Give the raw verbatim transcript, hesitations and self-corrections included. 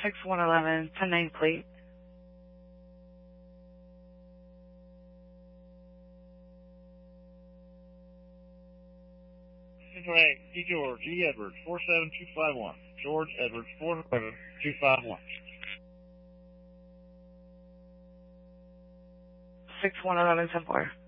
six one eleven, ten nine plate. Right, D. George, E. Edwards, four seven two five one. George Edwards, four seven two five one. six one eleven, ten four.